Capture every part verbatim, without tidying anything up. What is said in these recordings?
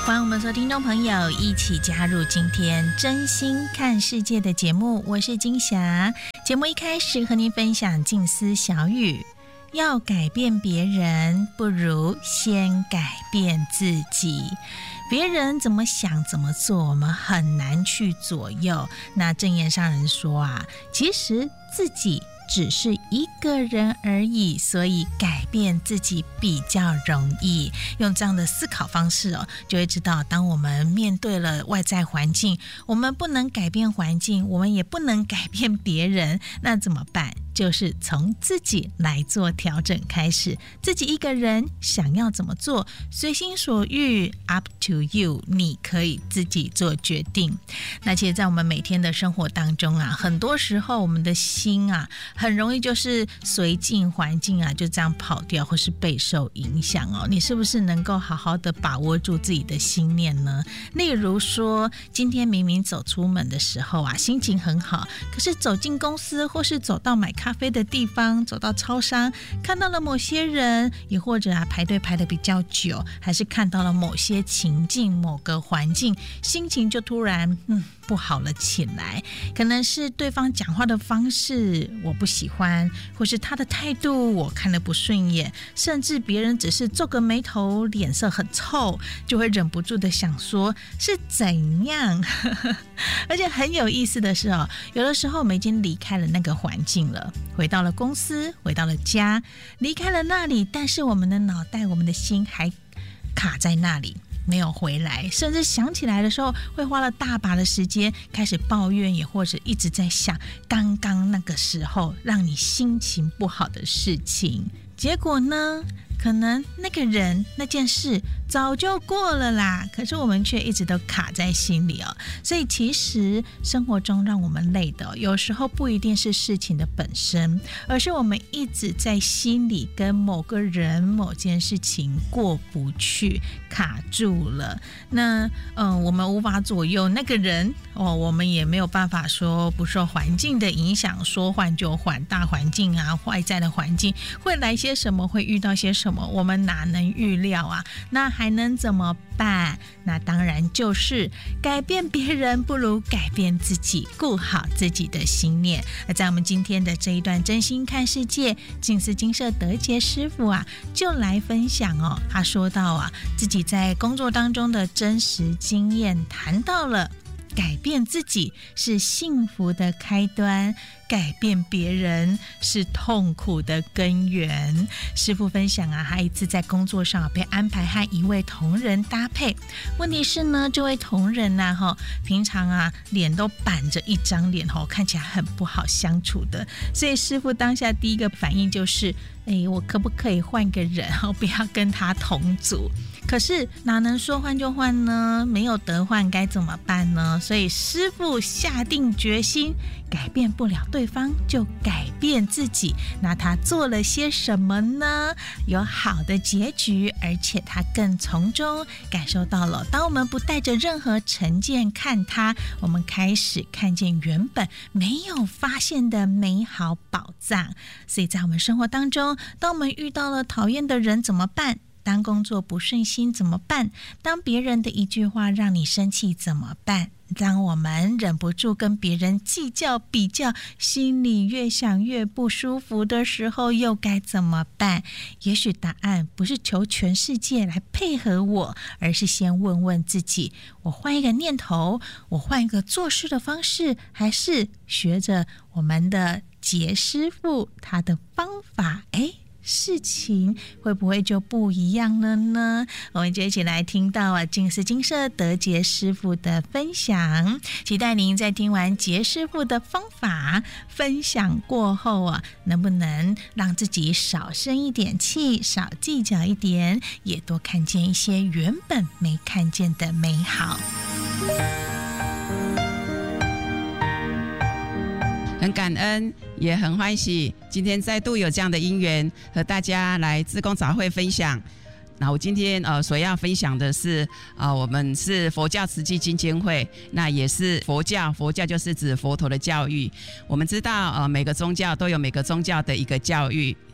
欢迎我们所有听众朋友一起加入今天真心看世界的节目，我是金霞。节目一开始和您分享静思小语，要改变别人，不如先改变自己。别人怎么想怎么做，我们很难去左右。那正言上人说啊，其实自己只是一个人而已，所以改变自己比较容易。用这样的思考方式哦，就会知道当我们面对了外在环境，我们不能改变环境，我们也不能改变别人，那怎么办？就是从自己来做调整开始，自己一个人想要怎么做，随心所欲 up to you， 你可以自己做决定。那其实在我们每天的生活当中啊，很多时候我们的心啊很容易就是随境环境啊就这样跑掉，或是备受影响哦。你是不是能够好好的把握住自己的心念呢？例如说，今天明明走出门的时候啊心情很好，可是走进公司或是走到买咖啡的地方，走到超商，看到了某些人，也或者啊排队排得比较久，还是看到了某些情境、某个环境，心情就突然嗯不好了起来。可能是对方讲话的方式我不喜欢，或是他的态度我看了不顺眼，甚至别人只是皱个眉头，脸色很臭，就会忍不住的想说是怎样。而且很有意思的是哦，有的时候我们已经离开了那个环境了，回到了公司，回到了家，离开了那里，但是我们的脑袋，我们的心还卡在那里，没有回来，甚至想起来的时候会花了大把的时间开始抱怨，也或者一直在想刚刚那个时候让你心情不好的事情。结果呢，可能那个人那件事早就过了啦，可是我们却一直都卡在心里哦。所以其实生活中让我们累的、哦、有时候不一定是事情的本身，而是我们一直在心里跟某个人某件事情过不去，卡住了。那嗯，我们无法左右那个人哦，我们也没有办法说不受环境的影响，说换就换，大环境啊，外在的环境会来些什么，会遇到些什么，我们哪能预料啊？那还能怎么办？那当然就是改变别人不如改变自己，顾好自己的心念。而在我们今天的这一段真心看世界，静思精舍德杰师父啊就来分享哦，他说到啊自己在工作当中的真实经验，谈到了改变自己是幸福的开端，改变别人是痛苦的根源。师父分享啊，他一次在工作上被安排和一位同仁搭配，问题是呢，这位同仁啊，平常啊脸都板着一张脸，看起来很不好相处的，所以师父当下第一个反应就是哎，我可不可以换个人，不要跟他同组？可是哪能说换就换呢？没有得换该怎么办呢？所以师父下定决心，改变不了对方就改变自己。那他做了些什么呢？有好的结局，而且他更从中感受到了，当我们不带着任何成见看他，我们开始看见原本没有发现的美好宝藏。所以在我们生活当中，当我们遇到了讨厌的人怎么办？当工作不顺心怎么办？当别人的一句话让你生气怎么办？当我们忍不住跟别人计较比较，心里越想越不舒服的时候，又该怎么办？也许答案不是求全世界来配合我，而是先问问自己，我换一个念头，我换一个做事的方式，还是学着我们的杰师父他的方法，诶事情会不会就不一样了呢？我们就一起来听到啊静思精舍德杰师父的分享，期待您在听完杰师父的方法分享过后啊，能不能让自己少生一点气，少计较一点，也多看见一些原本没看见的美好。 很感恩，也很欢喜，今天再度有这样的因缘和大家来志工早会分享。那我今天呃所要分享的是啊、呃，我们是佛教慈济基金会，那也是佛教，佛教就是指佛陀的教育。我们知道呃每个宗教都有每个宗教的一个教育。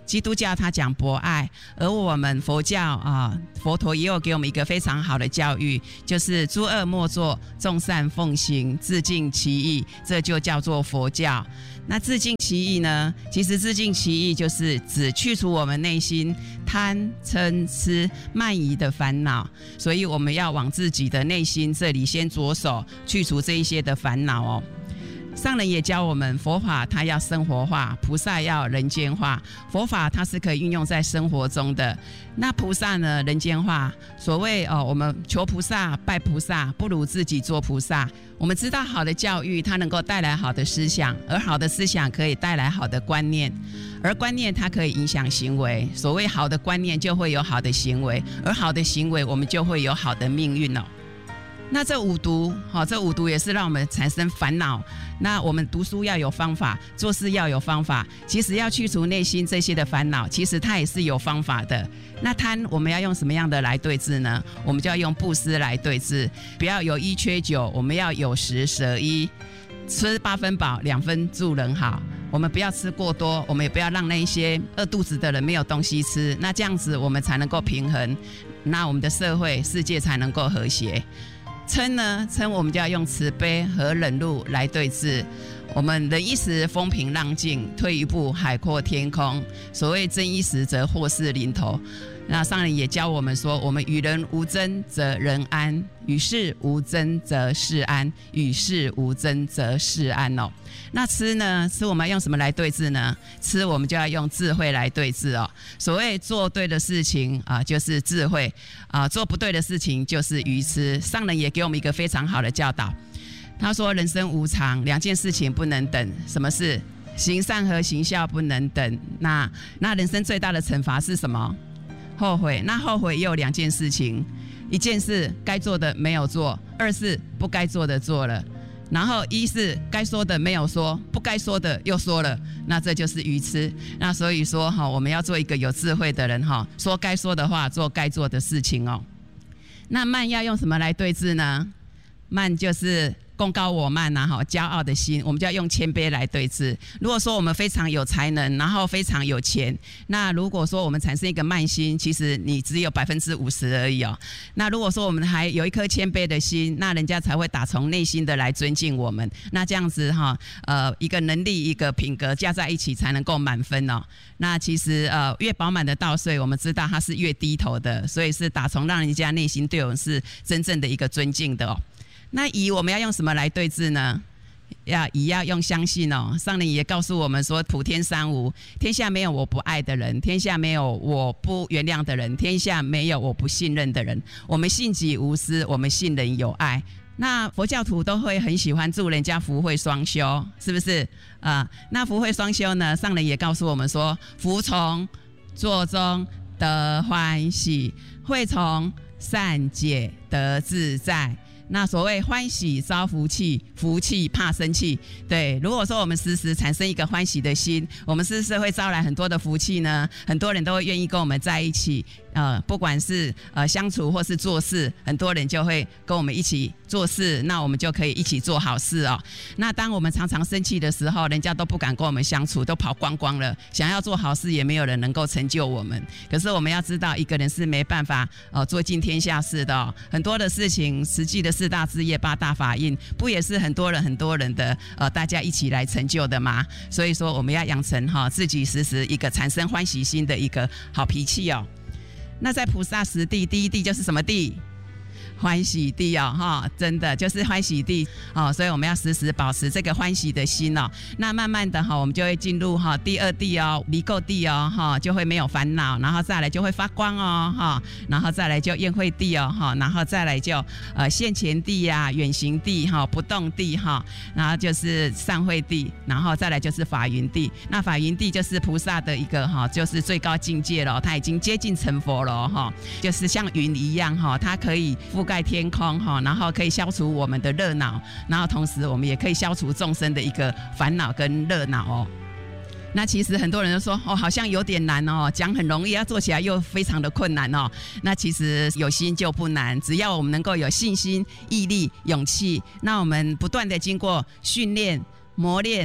基督教他讲博爱，而我们佛教啊，佛陀也有给我们一个非常好的教育，就是诸恶莫作，众善奉行，自净其意，这就叫做佛教。那自净其意呢？其实自净其意就是指去除我们内心贪嗔痴慢疑的烦恼，所以我们要往自己的内心这里先着手去除这一些的烦恼哦。上人也教我们，佛法它要生活化，菩萨要人间化。佛法它是可以运用在生活中的，那菩萨呢，人间化。所谓哦，我们求菩萨拜菩萨，不如自己做菩萨。我们知道好的教育它能够带来好的思想，而好的思想可以带来好的观念，而观念它可以影响行为。所谓好的观念就会有好的行为，而好的行为我们就会有好的命运哦。那这五毒，好，这五毒也是让我们产生烦恼。那我们读书要有方法，做事要有方法。其实要去除内心这些的烦恼，其实它也是有方法的。那贪，我们要用什么样的来对治呢？我们就要用布施来对治，不要有一缺九，我们要有十舍一，吃八分饱，两分助人好。我们不要吃过多，我们也不要让那一些饿肚子的人没有东西吃。那这样子我们才能够平衡，那我们的社会世界才能够和谐。嗔呢，嗔我们就要用慈悲和忍辱来对治。我们忍一时风平浪静，退一步海阔天空。所谓争一时则祸事临头。那上人也教我们说，我们与人无争则人安，与事无争则事安，与事无争则事安哦。那吃呢？吃我们要用什么来对治呢？吃我们就要用智慧来对治哦。所谓做对的事情啊、呃，就是智慧啊、呃；做不对的事情就是愚痴。上人也给我们一个非常好的教导，他说：人生无常，两件事情不能等。什么是行善和行孝不能等？那那人生最大的惩罚是什么？后悔。那后悔也有两件事情，一件是该做的没有做，二是不该做的做了。然后一是该说的没有说，不该说的又说了，那这就是愚痴。那所以说哈，我们要做一个有智慧的人哈，说该说的话，做该做的事情哦。那慢要用什么来对治呢？慢就是功高我慢啊，骄傲的心，我们就要用谦卑来对治。如果说我们非常有才能，然后非常有钱，那如果说我们产生一个慢心，其实你只有百分之五十而已哦。那如果说我们还有一颗谦卑的心，那人家才会打从内心的来尊敬我们。那这样子哈，呃，一个能力一个品格加在一起才能够满分哦。那其实呃，越饱满的稻穗，我们知道它是越低头的，所以是打从让人家内心对我们是真正的一个尊敬的哦。那疑我们要用什么来对治呢？要疑要用相信哦。上人也告诉我们说，普天三无，天下没有我不爱的人，天下没有我不原谅的人，天下没有我不信任的人。我们信己无私，我们信人有爱。那佛教徒都会很喜欢祝人家福慧双修，是不是啊、呃？那福慧双修呢？上人也告诉我们说，福从作中得欢喜，慧从善解得自在。那所谓欢喜招福气，福气怕生气。对，如果说我们时时产生一个欢喜的心，我们是不是会招来很多的福气呢？很多人都会愿意跟我们在一起，呃，不管是呃相处或是做事，很多人就会跟我们一起做事，那我们就可以一起做好事哦。那当我们常常生气的时候，人家都不敢跟我们相处，都跑光光了。想要做好事，也没有人能够成就我们。可是我们要知道，一个人是没办法呃做尽天下事的哦。很多的事情，实际的四大志业、八大法印，不也是很多人很多人的呃大家一起来成就的吗？所以说，我们要养成哈、哦、自己时时一个产生欢喜心的一个好脾气哦。那在菩萨十地，第一地就是什么地？欢喜地哦，哈，真的就是欢喜地哦，所以我们要时时保持这个欢喜的心哦。那慢慢的哈，我们就会进入哈第二地哦，离垢地哦，哈，就会没有烦恼，然后再来就会发光哦，哈，然后再来就宴会地哦，哈，然后再来就呃现前地呀、啊、远行地哈、不动地哈，然后就是散会地，然后再来就是法云地。那法云地就是菩萨的一个哈，就是最高境界了，他已经接近成佛了哈，就是像云一样哈，它可以覆盖天空哈，然后可以消除我们的热恼，然后同时我们也可以消除众生的一个烦恼跟热恼哦。那其实很多人都说哦，好像有点难哦，讲很容易，要做起来又非常的困难哦。那其实有心就不难，只要我们能够有信心、毅力、勇气，那我们不断的经过训练、磨练、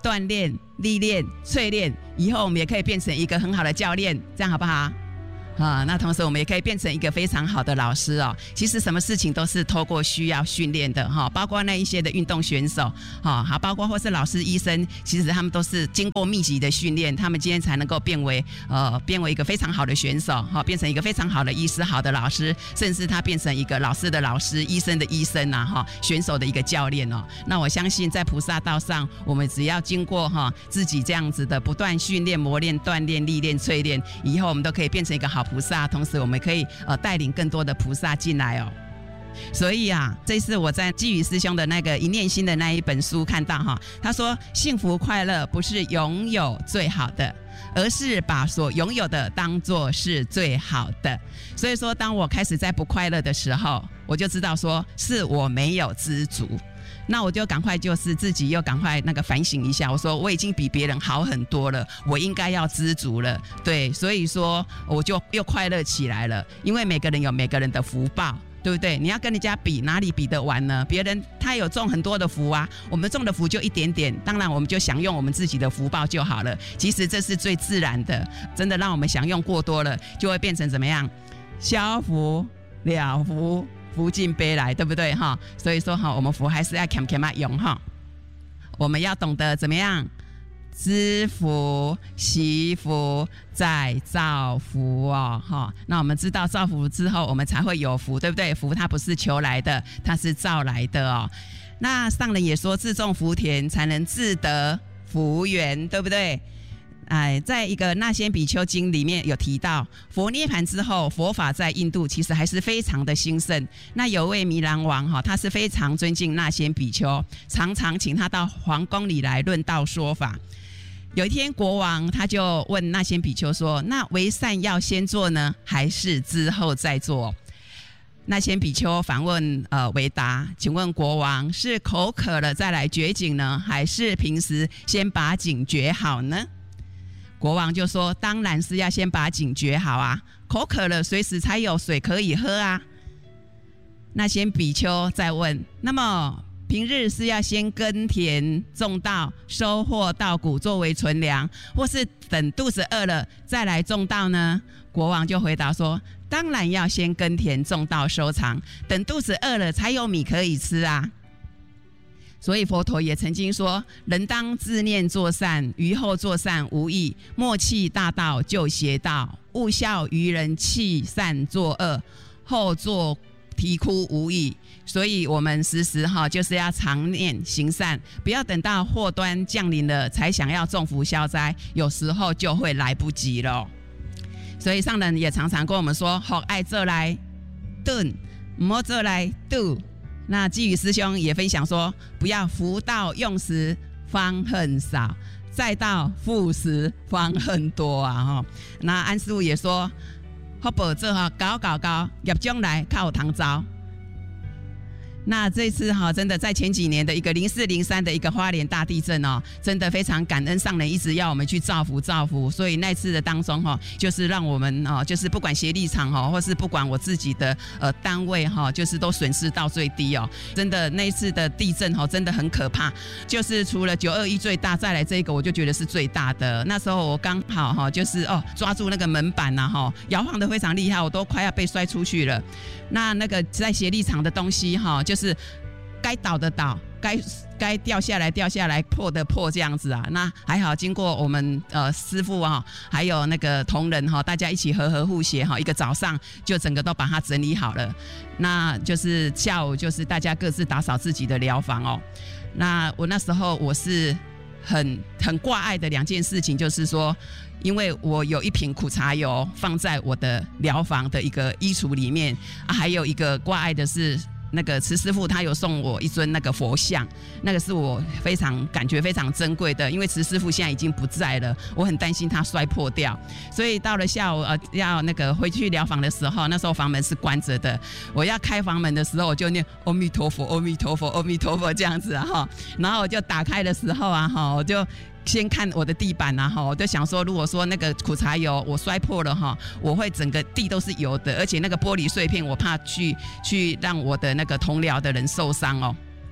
锻炼、历练、淬炼，以后我们也可以变成一个很好的教练，这样好不好？啊，那同时我们也可以变成一个非常好的老师哦。其实什么事情都是透过需要训练的哈，包括那一些的运动选手，哈，好，包括或是老师、医生，其实他们都是经过密集的训练，他们今天才能够变为呃变为一个非常好的选手，哈，变成一个非常好的医师、好的老师，甚至他变成一个老师的老师、医生的医生啊，哈，选手的一个教练哦。那我相信在菩萨道上，我们只要经过哈自己这样子的不断训练、磨练、锻炼、历练、淬炼，以后我们都可以变成一个好菩萨，同时我们可以呃带领更多的菩萨进来哦。所以啊，这次我在基宇师兄的那个一念心的那一本书看到哈，他说幸福快乐不是拥有最好的，而是把所拥有的当作是最好的。所以说，当我开始在不快乐的时候，我就知道说是我没有知足。那我就赶快就是自己又赶快那个反省一下，我说我已经比别人好很多了，我应该要知足了，对，所以说我就又快乐起来了，因为每个人有每个人的福报，对不对？你要跟人家比，哪里比得完呢？别人他有种很多的福啊，我们种的福就一点点，当然我们就享用我们自己的福报就好了。其实这是最自然的，真的让我们享用过多了，就会变成怎么样？消福了福。福尽悲来，对不对哈？所以说哈，我们福还是要谦谦嘛用哈。我们要懂得怎么样知福、惜福、再造福哦哈。那我们知道造福之后，我们才会有福，对不对？福它不是求来的，它是造来的哦。那上人也说，自种福田才能自得福缘，对不对？哎，在一个《那仙比丘经》里面有提到，佛涅槃之后，佛法在印度其实还是非常的兴盛。那有位弥兰王哈，他是非常尊敬那仙比丘，常常请他到皇宫里来论道说法。有一天，国王他就问那仙比丘说：“那为善要先做呢，还是之后再做？”那仙比丘反问呃为答：“请问国王是口渴了再来掘井呢，还是平时先把井掘好呢？”国王就说：“当然是要先把井掘好啊，口渴了随时才有水可以喝啊。”那仙比丘再问：“那么平日是要先耕田种稻，收获稻谷作为存粮，或是等肚子饿了再来种稻呢？”国王就回答说：“当然要先耕田种稻收藏，等肚子饿了才有米可以吃啊。”所以佛陀也曾经说：“人当自念作善，于后作善无益。莫弃大道就邪道，勿笑于人弃善作恶，后作啼哭无益。”所以我们时时哈就是要常念行善，不要等到祸端降临了才想要种福消灾，有时候就会来不及了。所以上人也常常跟我们说：“好爱做来顿，莫做来度。”那基宇师兄也分享说，不要福到用时方恨少，再到富时方恨多啊哈。那安师父也说，福报做好搞搞搞，业将来靠堂招。那这次哈，真的在前几年的一个零四零三的一个花莲大地震哦，真的非常感恩上人一直要我们去造福造福，所以那次的当中哈，就是让我们哦，就是不管协力场哈，或是不管我自己的呃单位哈，就是都损失到最低哦。真的那一次的地震哈，真的很可怕，就是除了九二一最大，再来这个我就觉得是最大的。那时候我刚好哈，就是哦抓住那个门板呐哈，摇晃得非常厉害，我都快要被摔出去了。那那个在协力场的东西哈，就是该倒的倒，该该掉下来掉下来，破的破这样子啊。那还好，经过我们呃师父啊，还有那个同仁哈，大家一起和和互协哈，一个早上就整个都把它整理好了。那就是下午就是大家各自打扫自己的疗房哦。那我那时候我是很很挂碍的两件事情，就是说，因为我有一瓶苦茶油放在我的疗房的一个衣橱里面啊，还有一个挂碍的是那个慈师父他有送我一尊那个佛像，那个是我非常感觉非常珍贵的，因为慈师父现在已经不在了，我很担心他摔破掉，所以到了下午呃要那个回去疗房的时候，那时候房门是关着的，我要开房门的时候我就念阿弥陀佛阿弥陀佛阿弥陀佛这样子啊哈，然后我就打开的时候啊哈，我就先看我的地板啊哈，我就想说，如果说那个苦茶油我摔破了哈，我会整个地都是油的，而且那个玻璃碎片我怕去去让我的那个同僚的人受伤哦。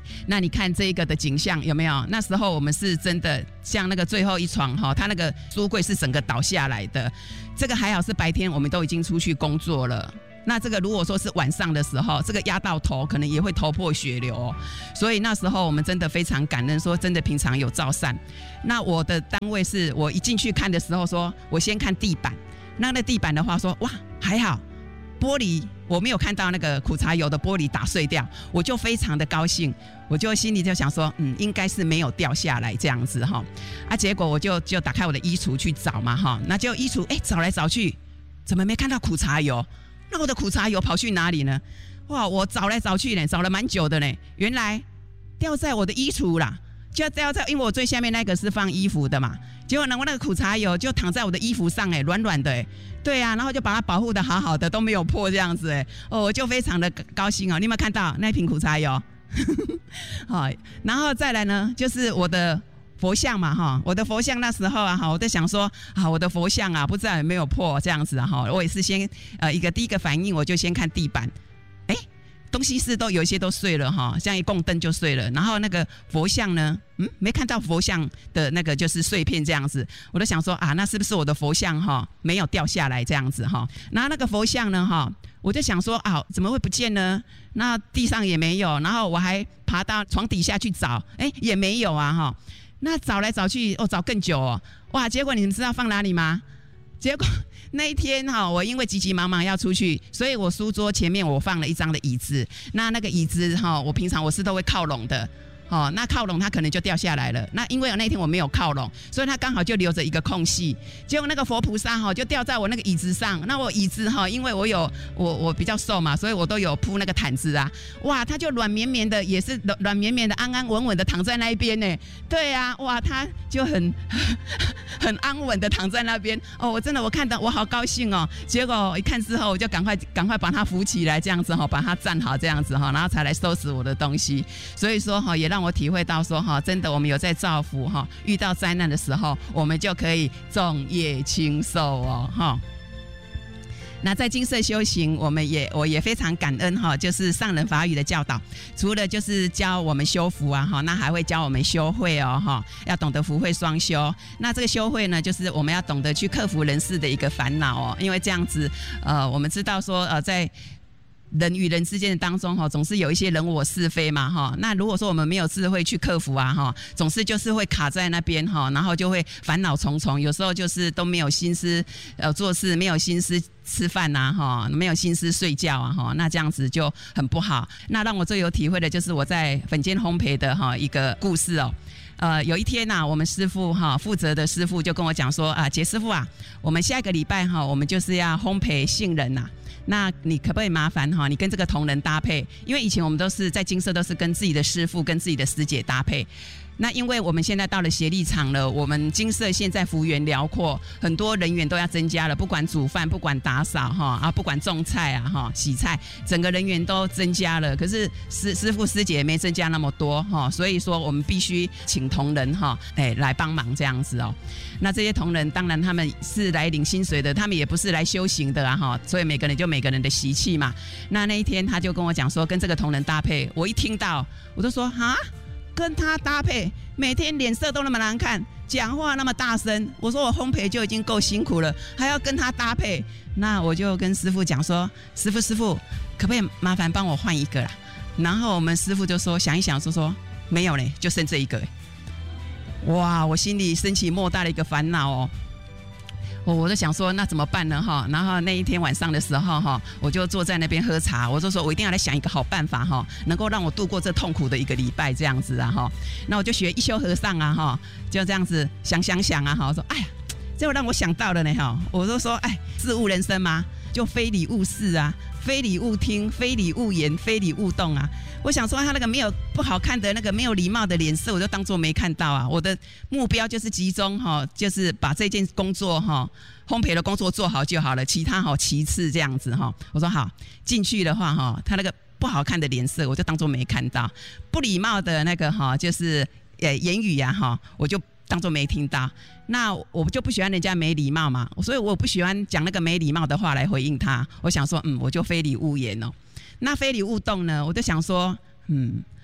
那你看这个的景象有没有？那时候我们是真的像那个最后一床哈，它那个书柜是整个倒下来的。这个还好是白天，我们都已经出去工作了。那这个如果说是晚上的时候，这个压到头，可能也会头破血流哦。所以那时候我们真的非常感恩，说真的平常有照善。那我的单位是我一进去看的时候说，我先看地板。那那地板的话说，哇还好，玻璃我没有看到那个苦茶油的玻璃打碎掉，我就非常的高兴。我就心里就想说，嗯，应该是没有掉下来这样子哈。啊，结果我就就打开我的衣橱去找嘛哈，那就衣橱哎找来找去，怎么没看到苦茶油？那我的苦茶油跑去哪里呢？哇，我找来找去呢，找了蛮久的呢，原来掉在我的衣橱啦，就掉在，因为我最下面那个是放衣服的嘛，结果呢，我那个苦茶油就躺在我的衣服上，哎，软软的，哎，对啊，然后就把它保护的好好的，都没有破这样子，哎，哦，我就非常的高兴哦。你有没有看到那瓶苦茶油？好，然后再来呢，就是我的佛像嘛哈，我的佛像那时候啊哈，我在想说啊，我的佛像啊，不知道有没有破这样子哈，我也是先呃一个第一个反应，我就先看地板，哎，东西是都有一些都碎了哈，像一供灯就碎了，然后那个佛像呢，嗯，没看到佛像的那个就是碎片这样子，我都想说啊，那是不是我的佛像哈没有掉下来这样子哈？然后那个佛像呢哈，我就想说啊，怎么会不见呢？那地上也没有，然后我还爬到床底下去找，哎，也没有啊哈。那找来找去，哦，找更久哦，哇！结果你们知道放哪里吗？结果那一天哈，我因为急急忙忙要出去，所以我书桌前面我放了一张的椅子。那那个椅子哈，我平常我是都会靠拢的。哦，那靠拢它可能就掉下来了。那因为那天我没有靠拢，所以它刚好就留着一个空隙。结果那个佛菩萨哈就掉在我那个椅子上。那我椅子哈，因为我有我我比较瘦嘛，所以我都有铺那个毯子啊。哇，它就软绵绵的，也是软绵绵的，安安稳稳的躺在那一边呢。对啊，哇，它就很很安稳的躺在那边。哦，我真的我看到我好高兴哦。结果一看之后，我就赶快赶快把它扶起来，这样子哈，把它站好这样子哈，然后才来收拾我的东西。所以说哈，也让我体会到说哈，真的我们有在造福哈，遇到灾难的时候，我们就可以众业轻受哦哈。那在金色修行，我们也我也非常感恩哈，就是上人法语的教导，除了就是教我们修福啊哈，那还会教我们修慧哦哈，要懂得福慧双修。那这个修慧呢，就是我们要懂得去克服人世的一个烦恼哦，因为这样子呃，我们知道说呃在人与人之间的当中哈，总是有一些人我是非嘛哈。那如果说我们没有智慧去克服啊哈，总是就是会卡在那边哈，然后就会烦恼重重。有时候就是都没有心思呃做事，没有心思吃饭呐哈，没有心思睡觉啊哈，那这样子就很不好。那让我最有体会的就是我在粉煎烘焙的哈一个故事哦。呃，有一天呐、啊，我们师傅哈负责的师傅就跟我讲说啊，杰师傅啊，我们下一个礼拜哈，我们就是要烘焙杏仁呐、啊。那你可不可以麻烦哈，你跟这个同仁搭配？因为以前我们都是在金色都是跟自己的师傅、跟自己的师姐搭配。那因为我们现在到了协力厂了，我们金色现在幅员辽阔，很多人员都要增加了，不管煮饭，不管打扫哈啊，不管种菜啊哈洗菜，整个人员都增加了。可是师师傅师姐没增加那么多哈，所以说我们必须请同仁哈哎来帮忙这样子哦。那这些同仁当然他们是来领薪水的，他们也不是来修行的啊哈，所以每个人就每个人的习气嘛。那那一天他就跟我讲说跟这个同仁搭配，我一听到我就说哈。跟他搭配，每天脸色都那么难看，讲话那么大声，我说我烘焙就已经够辛苦了，还要跟他搭配，那我就跟师傅讲说，师傅师傅，可不可以麻烦帮我换一个啦？然后我们师傅就说想一想说说没有嘞，就剩这一个。哇，我心里升起莫大的一个烦恼哦。我我就想说那怎么办呢哈？然后那一天晚上的时候哈，我就坐在那边喝茶，我就说我一定要来想一个好办法哈，能够让我度过这痛苦的一个礼拜这样子啊哈。那我就学一休和尚啊哈，就这样子想想想啊哈，我说哎呀，这又让我想到了呢哈。我就说哎，自悟人生嘛，就非礼勿视啊，非礼勿听，非礼勿言，非礼勿动啊。我想说他那个没有不好看的那个没有礼貌的脸色，我就当作没看到啊。我的目标就是集中哈，就是把这件工作哈，烘焙的工作做好就好了，其他哈其次这样子哈。我说好，进去的话哈，他那个不好看的脸色，我就当作没看到；不礼貌的那个哈，就是呃言语呀、啊、哈，我就当作没听到。那我就不喜欢人家没礼貌嘛，所以我不喜欢讲那个没礼貌的话来回应他。我想说，嗯，我就非礼勿言哦。那非礼勿动呢，我就想说，嗯，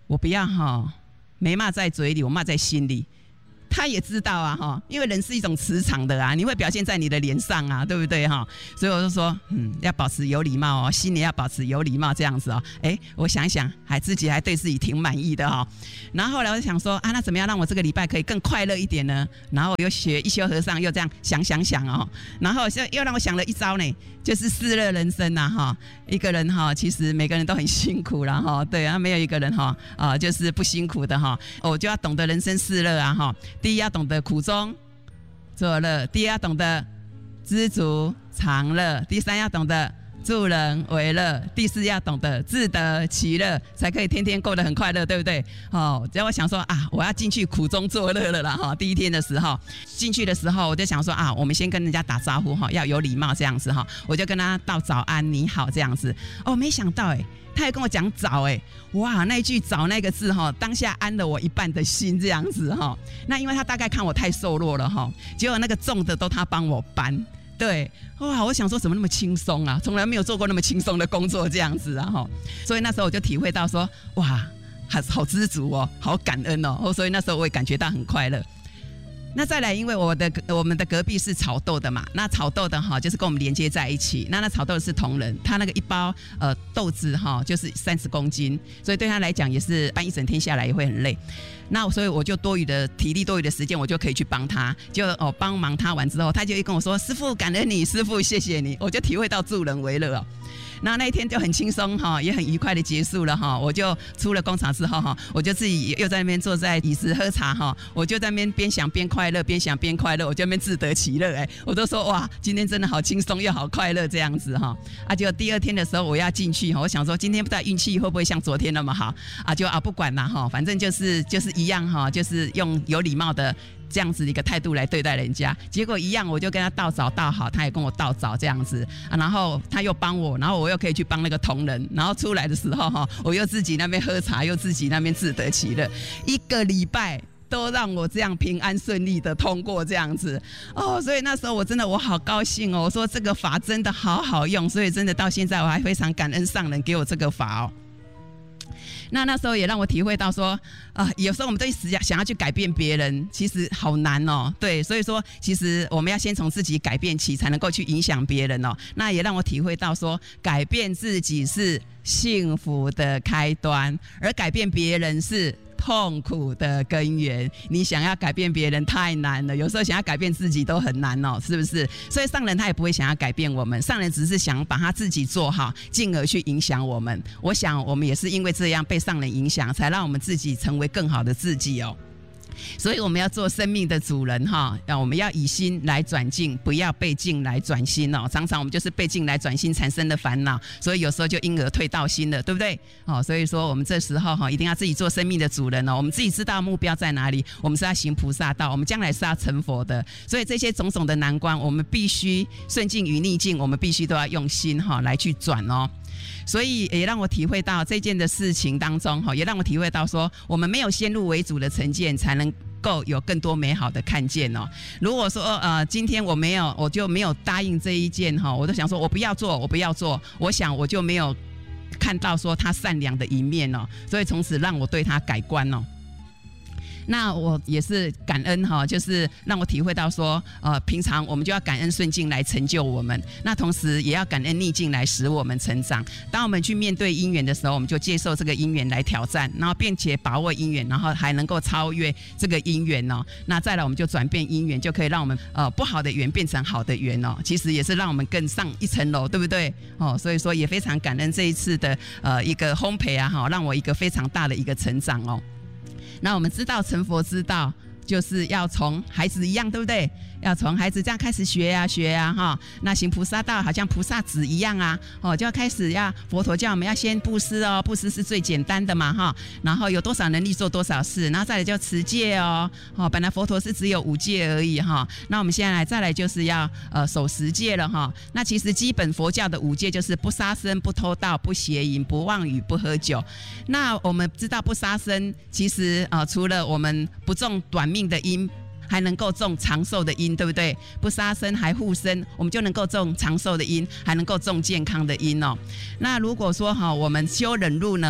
我不要哈，没骂在嘴里，我骂在心里。他也知道啊哈，因为人是一种磁场的啊，你会表现在你的脸上啊，对不对哈？所以我就说，嗯，要保持有礼貌哦，心里要保持有礼貌这样子哦。哎，我想一想，还自己还对自己挺满意的哈、哦。然后后来我就想说啊，那怎么样让我这个礼拜可以更快乐一点呢？然后我又学一休和尚又这样想想想哦，然后又让我想了一招呢，就是四乐人生呐、啊、哈。一个人哈，其实每个人都很辛苦啦哈，对啊，没有一个人哈啊、呃、就是不辛苦的哈。我就要懂得人生四乐啊哈。第一要懂得苦中作乐，第二要懂得知足常乐，第三要懂得助人为乐，第四要懂得自得其乐，才可以天天过得很快乐，对不对？哦，只要我想说啊，我要进去苦中作乐了啦哈。第一天的时候进去的时候，我就想说啊，我们先跟人家打招呼哈，要有礼貌这样子哈，我就跟他道早安你好这样子。哦，没想到哎。他还跟我讲早哎，哇，那一句早那个字哈，当下安了我一半的心这样子哈。那因为他大概看我太瘦弱了哈，结果那个重的都他帮我搬，对，哇，我想说怎么那么轻松啊，从来没有做过那么轻松的工作这样子啊哈。所以那时候我就体会到说，哇，好好知足哦，好感恩哦，所以那时候我也感觉到很快乐。那再来，因为我的我们的隔壁是炒豆的嘛，那炒豆的哈就是跟我们连接在一起。那那炒豆的是同仁，他那个一包呃豆子哈就是三十公斤，所以对他来讲也是搬一整天下来也会很累。那所以我就多余的体力、多余的时间，我就可以去帮他。就哦帮忙他完之后，他就会跟我说：“师父感恩你，师父谢谢你。”我就体会到助人为乐哦。那那一天就很轻松哈，也很愉快的结束了哈。我就出了工厂之后哈，我就自己又在那边坐在椅子喝茶哈，我就在那边边想边快乐，边想边快乐，我就在那边自得其乐哎，我都说哇，今天真的好轻松又好快乐这样子哈。啊，结果第二天的时候我要进去哈，我想说今天不知道运气会不会像昨天那么好啊，就啊不管啦哈，反正就是就是一样哈，就是用有礼貌的。这样子的一个态度来对待人家，结果一样，我就跟他道早道好，他也跟我道早这样子啊，然后他又帮我，然后我又可以去帮那个同仁，然后出来的时候哈，我又自己那边喝茶，又自己那边自得其乐，一个礼拜都让我这样平安顺利的通过这样子哦，所以那时候我真的我好高兴哦，我说这个法真的好好用，所以真的到现在我还非常感恩上人给我这个法哦。那那时候也让我体会到说，啊、呃，有时候我们对想想要去改变别人，其实好难哦。对，所以说其实我们要先从自己改变起，才能够去影响别人哦。那也让我体会到说，改变自己是幸福的开端，而改变别人是痛苦的根源。你想要改变别人太难了，有时候想要改变自己都很难哦，是不是？所以上人他也不会想要改变我们，上人只是想把他自己做好，进而去影响我们。我想我们也是因为这样被上人影响，才让我们自己成为更好的自己哦。所以我们要做生命的主人哈，我们要以心来转境，不要被境来转心哦。常常我们就是被境来转心产生的烦恼，所以有时候就因而退道心了，对不对？哦，所以说我们这时候哈，一定要自己做生命的主人哦。我们自己知道目标在哪里，我们是要行菩萨道，我们将来是要成佛的。所以这些种种的难关，我们必须顺境与逆境，我们必须都要用心哈来去转哦。所以也让我体会到这件的事情当中，也让我体会到说，我们没有先入为主的成见，才能够有更多美好的看见哦。如果说呃今天我没有，我就没有答应这一件哈，我都想说我不要做，我不要做，我想我就没有看到说他善良的一面哦，所以从此让我对他改观哦。那我也是感恩哈，就是让我体会到说，呃，平常我们就要感恩顺境来成就我们，那同时也要感恩逆境来使我们成长。当我们去面对因缘的时候，我们就接受这个因缘来挑战，然后并且把握因缘，然后还能够超越这个因缘哦。那再来我们就转变因缘，就可以让我们呃不好的缘变成好的缘哦。其实也是让我们更上一层楼，对不对？哦，所以说也非常感恩这一次的呃一个烘焙啊哈，让我一个非常大的一个成长哦。那我们知道成佛之道就是要从孩子一样，对不对？要从孩子这样开始学啊学啊哈。那行菩萨道好像菩萨子一样啊，哦，就要开始要佛陀叫我们要先布施哦，布施是最简单的嘛哈。然后有多少能力做多少事，然后再来就持戒哦，哦，本来佛陀是只有五戒而已哈。那我们现在来再来就是要呃守十戒了哈。那其实基本佛教的五戒就是不杀生、不偷盗、不邪淫、不妄语、不喝酒。那我们知道不杀生，其实呃除了我们不种短命的因，还能够种长寿的因，对不对？不杀生还护生，我们就能够种长寿的因，还能够种健康的因哦。那如果说哈，我们修忍辱呢哈，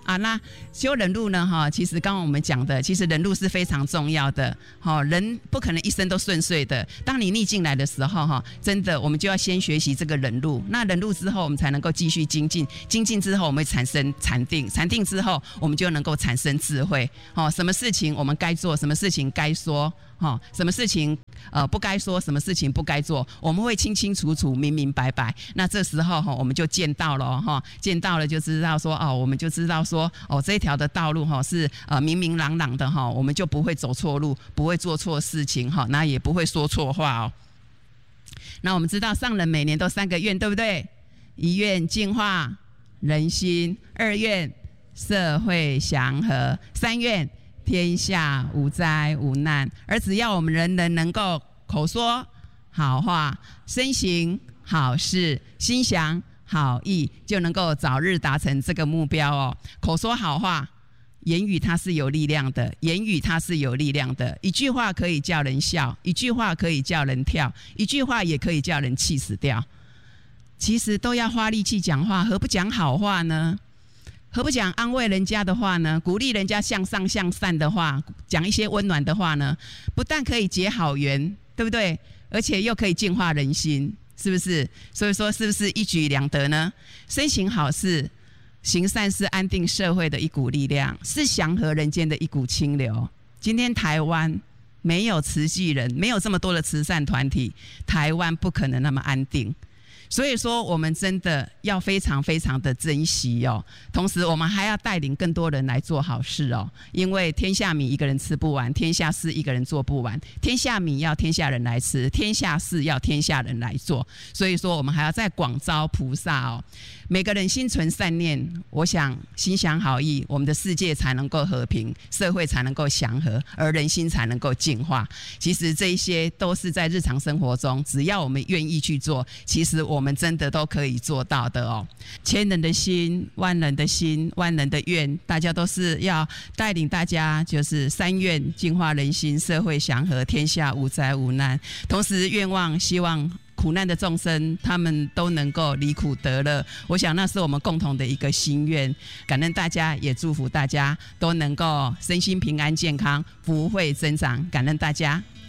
啊，那修忍辱呢？哈，其实刚刚我们讲的，其实忍辱是非常重要的。哈，人不可能一生都顺遂的。当你逆境来的时候，哈，真的我们就要先学习这个忍辱。那忍辱之后，我们才能够继续精进。精进之后，我们会产生禅定。禅定之后，我们就能够产生智慧。哦，什么事情我们该做，什么事情该说。哦，什么事情呃不该说，什么事情不该做，我们会清清楚楚、明明白白。那这时候哈、哦，我们就见到了哈、哦，见到了就知道说哦，我们就知道说哦，这一条的道路哈、哦、是呃明明朗朗的哈、哦，我们就不会走错路，不会做错事情哈、哦，那也不会说错话哦。那我们知道上人每年都三个愿，对不对？一愿净化人心，二愿社会祥和，三愿天下无灾无难。而只要我们人人能够口说好话，身行好事，心想好意，就能够早日达成这个目标哦。口说好话，言语它是有力量的，言语它是有力量的。一句话可以叫人笑，一句话可以叫人跳，一句话也可以叫人气死掉。其实都要花力气讲话，何不讲好话呢？何不讲安慰人家的话呢？鼓励人家向上向善的话，讲一些温暖的话呢？不但可以结好缘，对不对？而且又可以净化人心，是不是？所以说，是不是一举两得呢？身行好事，行善是安定社会的一股力量，是祥和人间的一股清流。今天台湾没有慈济人，没有这么多的慈善团体，台湾不可能那么安定。所以说我们真的要非常非常的珍惜哦，同时我们还要带领更多人来做好事哦，因为天下米一个人吃不完，天下事一个人做不完，天下米要天下人来吃，天下事要天下人来做。所以说我们还要再广招菩萨哦，每个人心存善念，我想心想好意，我们的世界才能够和平，社会才能够祥和，而人心才能够净化。其实这一些都是在日常生活中，只要我们愿意去做，其实我们真的都可以做到的哦。千人的心，万人的心，万人的愿，大家都是要带领大家，就是三愿净化人心，社会祥和，天下无灾无难。同时愿望希望苦难的众生他们都能够离苦得乐，我想那是我们共同的一个心愿。感恩大家，也祝福大家都能够身心平安健康，福慧增长。感恩大家。